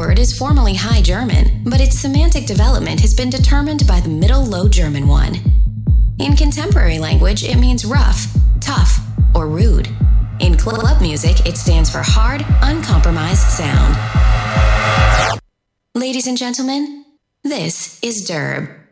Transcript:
word is formerly High German, but its semantic development has been determined by the Middle Low German one. In contemporary language, it means rough, tough, or rude. In club music, it stands for hard, uncompromised sound. Ladies and gentlemen, this is Derb.